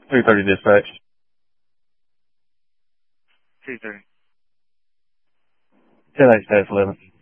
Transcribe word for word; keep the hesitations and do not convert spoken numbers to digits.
three thirty dispatch. two thirty. ten eight status eleven.